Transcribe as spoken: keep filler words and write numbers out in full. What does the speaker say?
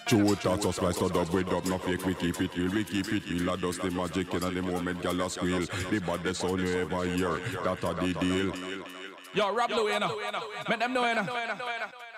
True thoughts are spliced up with up, no fake, we keep it real, we keep it real. I dust the magic in the moment, gal a squeal. The baddest sound you ever hear, that a the deal. Yo, Rob Louie, you know. Make them know, you know.